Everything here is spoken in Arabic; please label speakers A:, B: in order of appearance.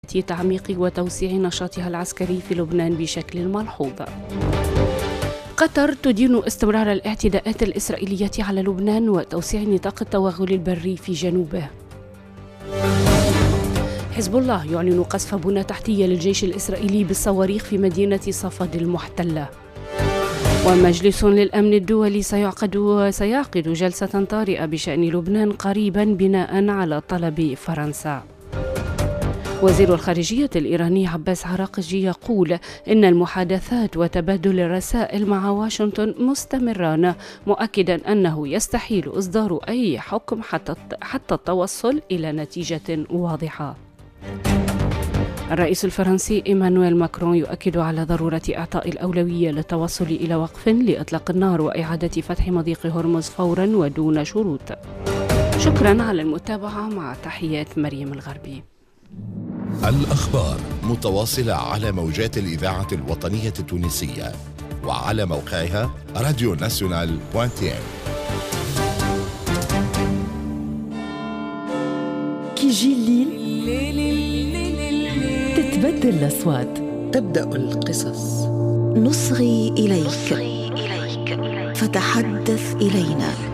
A: تعميق وتوسيع نشاطها العسكري في لبنان بشكل ملحوظ. قطر تدين استمرار الاعتداءات الإسرائيلية على لبنان وتوسيع نطاق التوغل البري في جنوبه. حزب الله يعلن قصف بنى تحتية للجيش الإسرائيلي بالصواريخ في مدينة صفد المحتلة. ومجلس للأمن الدولي سيعقد جلسة طارئة بشأن لبنان قريبا بناء على طلب فرنسا. وزير الخارجية الإيراني عباس عراقجي يقول إن المحادثات وتبادل الرسائل مع واشنطن مستمران، مؤكدا أنه يستحيل إصدار أي حكم حتى التوصل إلى نتيجة واضحة. الرئيس الفرنسي إيمانويل ماكرون يؤكد على ضرورة إعطاء الأولوية للتوصل إلى وقف لإطلاق النار وإعادة فتح مضيق هرمز فورا ودون شروط. شكرا على المتابعة، مع تحيات مريم الغربي.
B: الأخبار متواصلة على موجات الإذاعة الوطنية التونسية وعلى موقعها radionational.tn.
C: كي يجي الليل تتبدل الأصوات،
D: تبدأ القصص.
C: نصغي إليك فتحدث إلينا.